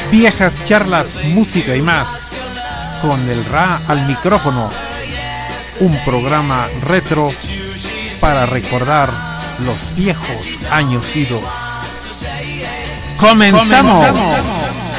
Viejas charlas, música y más, con el Ra al micrófono, un programa retro para recordar los viejos años idos. ¡Comenzamos!